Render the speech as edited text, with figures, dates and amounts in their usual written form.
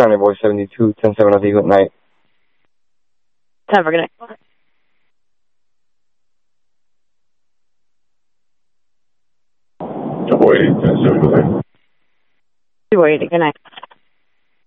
Charlie Boy 72, 10-7 of you. Good night. Have a good night. Boy 80, 10-7, good night. Boy 80, good night.